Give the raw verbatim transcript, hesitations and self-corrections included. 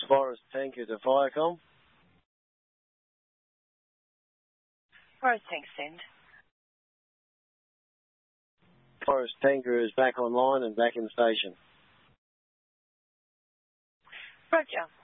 Forest Tanker to Firecom. Forest Tank, send. Forest Tanker is back online and back in station. Roger.